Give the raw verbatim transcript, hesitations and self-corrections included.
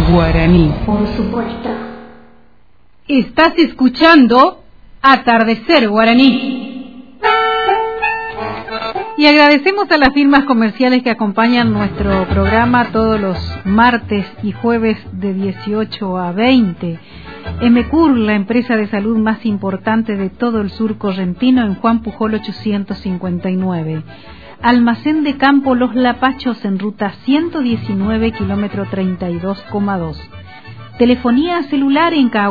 guaraní. Por supuesto. Estás escuchando Atardecer Guaraní. Y agradecemos a las firmas comerciales que acompañan nuestro programa todos los martes y jueves de dieciocho a veinte. Emecur, la empresa de salud más importante de todo el sur correntino, en Juan Pujol ochocientos cincuenta y nueve. Almacén de campo Los Lapachos en ruta ciento diecinueve, kilómetro treinta y dos coma dos. Telefonía celular en Cahué